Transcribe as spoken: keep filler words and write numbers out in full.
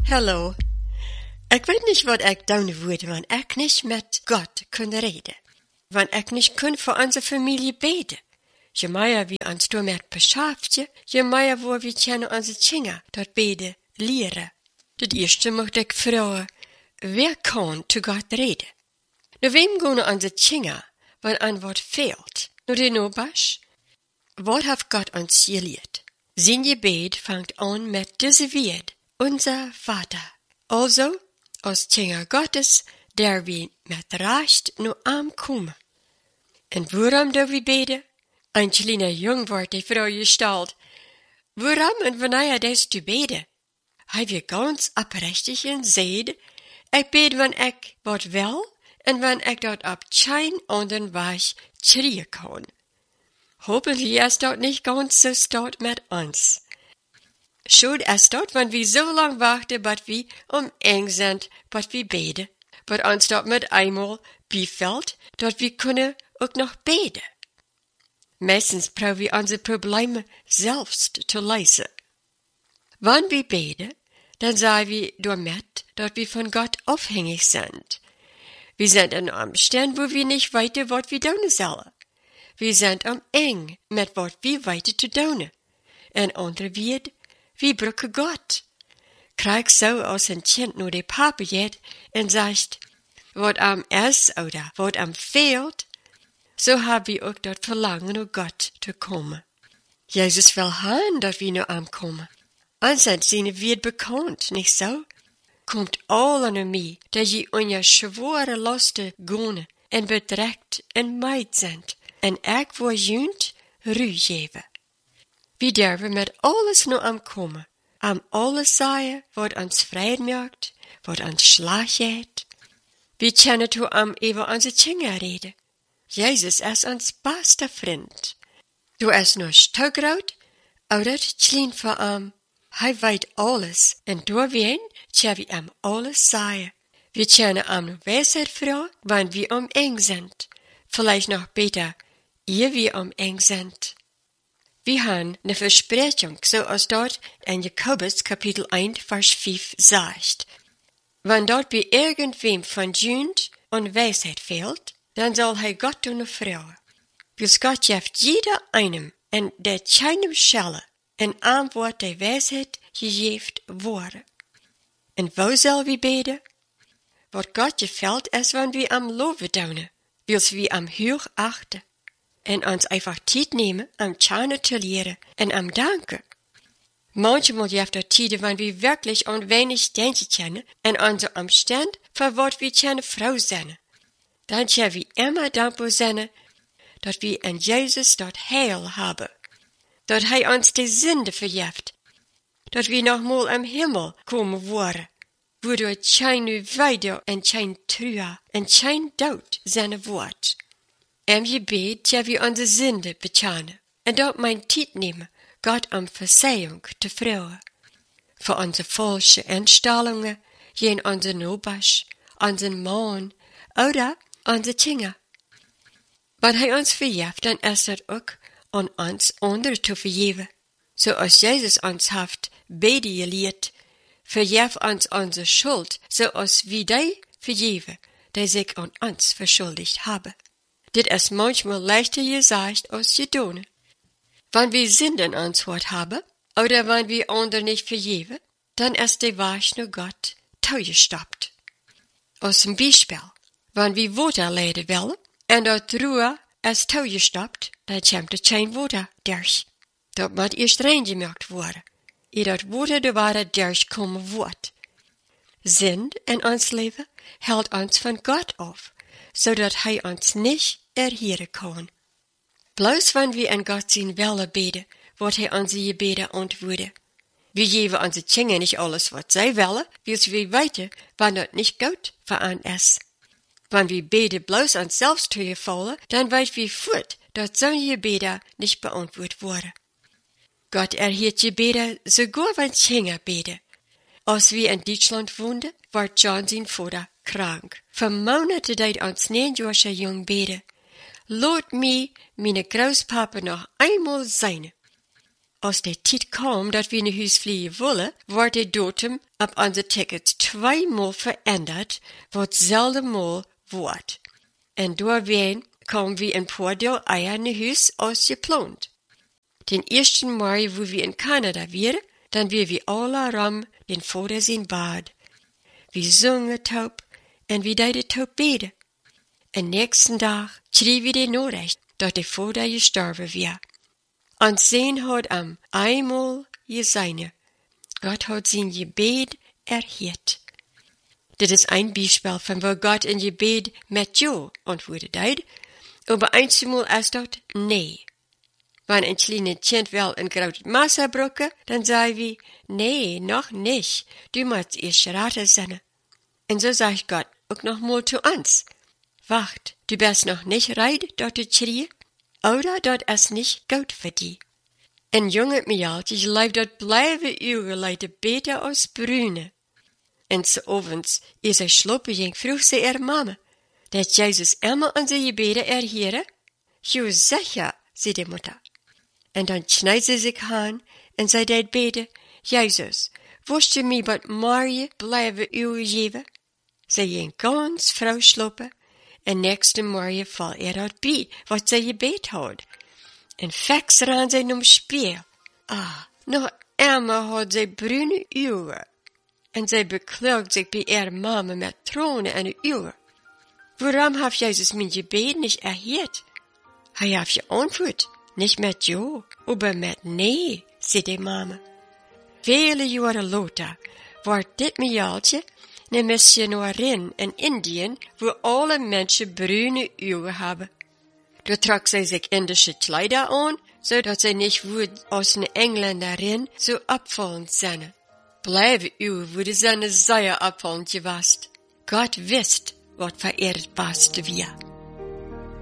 Hallo. Ik weet niet wat ik doen würde, wenn ik niet met God kon reden. Wenn ik niet kon voor onze familie beten. Je meer wie ons door met beschaftje, je meer wo we kennen onze Kinder dat beden leren. Het eerste mocht ik vragen, wer kan zu God reden? Nu wem gaan onze Kinder, wenn ein Wort fehlt? Nu de no basch? Wat heeft God ons geleerd? Zijn gebed fangt an met deze woord, unser Vater. Also, als Kinder Gottes, der we met recht nu aankomen. En waarom do we beden? Een kleine jong wordt die vrouw gesteld. Waarom en wanneer des du beden? Hij weer ganz oprechtig en zeide, ik bid wanneer ik wat wil, en wanneer ik dat op geen anderen weg kriegen kan. Hoffentlich ist dort nicht ganz so stout mit uns. Schon ist dort, wenn wir so lang warten, bis wir um eng sind, bis wir beten, bis uns dort mit einmal befällt, dass wir können auch noch beten. Meistens brauchen wir unsere Probleme selbst zu lösen. Wenn wir beten, dann sagen wir damit, dass wir von Gott abhängig sind. Wir sind in einem Stand, wo wir nicht weiter, was wir tun sollen. Wir sind am eng met wat wir weiter zu tun. En andere wird, wir brauchen Gott. Krijg so als ein Kind nur die Papa jet en sagt, wat am ist oder wat am fehlt, so haben wir auch dort Verlangen, um Gott zu kommen. Jesus will haben, dass wir nur ankommen. Und sind seine wird bekannt, nicht so? Kommt alle an mich, dass je unja schwere Lasten gehen en bedrekt en meid sind. En ik wil junt ruw geven. We durven met alles nu aankomen. Am alles zeggen wat ons vrij maakt, wat ons slag geeft. We kunnen toe am over onze Kinder reden. Jezus is ons beste vriend. Du is nur stokrood, ouderd klein voor am. Hij weet alles, en doorween kunnen we am alles zeggen. We kunnen am nu wijsheid vragen, wanneer we om eng zijn. Vielleicht noch beter, ehe wir um eng sind. Wir haben eine Versprechung, so als dort in Jakobus Kapitel eins, Vers fünf sagt. Wenn dort bei irgendwem von Jund und Weisheit fehlt, dann soll er Gott eine Frau. Bis Gott gibt jeder einem in der keinem Schelle ein Antwort der Weisheit gegeben wurde. Und wo soll wir beten? Was Gott gefällt, ist, wenn wir am Loven tun, wils wir am Hoch achten. En ons einfach tijd nemen om Tjane te leren en om danken. Manchmal heeft er tijden wanneer we wirklich een weinig denken kennen en onze omstand voor wat we kennen vrouw zijn. Dan kunnen we immer dankbaar zijn dat we in Jezus dat heil hebben. Dat hij ons de zonde vergeeft. Dat we nogmaals am Himmel komen worden. Waardoor geen nu weide en geen trua en geen dood zijn wordt. Im Gebet ja wir unsere Sünde bekennen und dort mein Tijd nehmen, Gott um Verzeihung zu fragen. Für unsere falsche Einstellungen, jen unsere Nobasch, unseren Mann oder unsere Kinder. Wenn er uns vergibt, dann ist es auch an uns andere zu vergeben. So als Jesus uns haft beide gelehrt, vergib uns unsere Schuld, so als wir die vergeben, die sich an uns verschuldigt haben. Dit is manchmal leichter gesagt als getan. Wenn wir Sünden ans Wort haben, oder wenn wir anderen nicht vergeben, dann ist der Weg nur Gott zugestoppt. Aus dem Beispiel, wenn wir Wasser leiden wollen, und dort Ruhe ist zugestoppt, dann kommt er kein Wasser durch. Das muss erst reingemacht werden, ehe das Wasser der Wasser durchkommen wird. Sünd in uns Leben hält uns von Gott auf, so dass er uns nicht erhören kann. Bloß wenn wir an Gott sein Wille beten, wird er unsere Gebete antworten. Wir geben unsere Kinder nicht alles, was sie wollen, weil wir weiter, wenn das nicht gut für uns ist. Wenn wir beten bloß uns selbst zu gefallen, dann weiß wir fort, dass solche Gebete nicht beantwortet wurden. Gott erhört Gebete sogar wenn Kinder beten. Als wir in Deutschland wohnten, war John sein Vater krank. Für Monate deed uns neunjähriger Jung beten. Laat mij, meine Großpapa, noch einmal sein. als de tijd kwam dat we naar huis vliegen willen, wordt de datum op onze tickets tweemaal veranderd, wat zelden mal wordt. En doorheen komen we een paar dagen eher naar huis als gepland. Den eersten morgen, wo we in Canada waren, dan weer we alle ram den Vater zijn bad. We zongen taub en we deden taub beden. En nächsten dag schreef we de Nachricht, dat de Vater gestorben was. Und zijn had am einmal gesehen. Gott hat zijn gebed erhört. Dit is ein Beispiel van waar Gott in gebed met jou antwoorden deed, aber einmal is dat nee. Wenn ein kleines Kind wel een groot Messer brücke, dann sagen wir, nee, noch nicht, du musst erst raten sein. Und so sagt Gott auch noch mal zu uns, wacht, du bist noch nicht reid, dort zu schreien, oder dort ist nicht gut für dich. En jonge mejaltjes leef dat blijven uren leiden beter als bruine. En s'avonds, eer zij slopen ging, vroeg ze er mama, dat Jezus immer onze gebeden erheren? Jo, sicher, zei de moeder. En dan schneid ze zich aan en zij deed beden, Jezus, woest je mij wat morgen blijven uren geven? Zij ging ganz vrouw slopen, en nächste morgen val er dat bij, wat zij gebed had. En fix ran zij om spiel. Ah, nog eenmaal had zij bruine uren. En zij beklaagt zich bij haar mama met tranen en uren. Waarom heeft Jezus mijn gebed niet erhört? Hij heeft geantwoord, niet met jou, maar met nee, zei de mama. Vele jaren later wordt dit mejaltje een missionarin in Indien, waar alle mensen bruine uren hebben. Da trug zij zich indische Kleider aan, zodat zij niet woord als een Engländerin zo opvallend zijn. Blijven uw woorden zijn zeer opvallend geweest. Gott wist wat voor er het beste was.